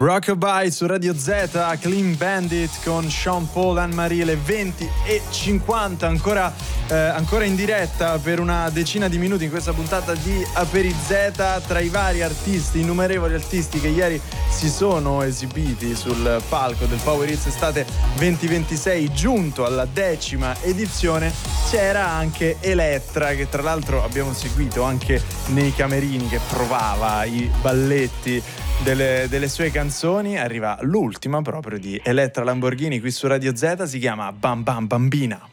Rockabye su Radio Z, Clean Bandit con Sean Paul, Anne-Marie, le 20:50, ancora in diretta per una decina di minuti in questa puntata di Aperizeta. Tra i vari artisti, innumerevoli artisti che ieri si sono esibiti sul palco del Power Hits Estate 2026, giunto alla 10ª edizione, c'era anche Elettra, che tra l'altro abbiamo seguito anche nei camerini, che provava i balletti delle sue canzoni. Arriva l'ultima proprio di Elettra Lamborghini qui su Radio Z, si chiama Bam Bam Bambina.